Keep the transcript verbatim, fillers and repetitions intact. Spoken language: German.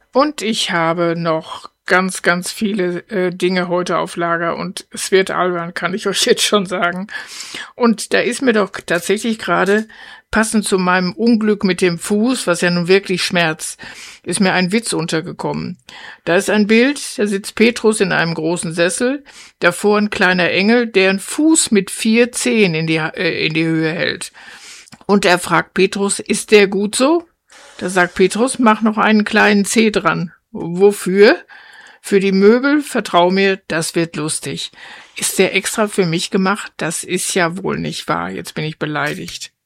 Und ich habe noch ganz, ganz viele äh, Dinge heute auf Lager und es wird albern, kann ich euch jetzt schon sagen. Und da ist mir doch tatsächlich gerade, passend zu meinem Unglück mit dem Fuß, was ja nun wirklich schmerzt, ist mir ein Witz untergekommen. Da ist ein Bild, da sitzt Petrus in einem großen Sessel, davor ein kleiner Engel, der einen Fuß mit vier Zehen in die, äh, in die Höhe hält. Und er fragt Petrus, ist der gut so? Da sagt Petrus, mach noch einen kleinen Zeh dran. Wofür? Für die Möbel, vertrau mir, das wird lustig. Ist der extra für mich gemacht? Das ist ja wohl nicht wahr. Jetzt bin ich beleidigt.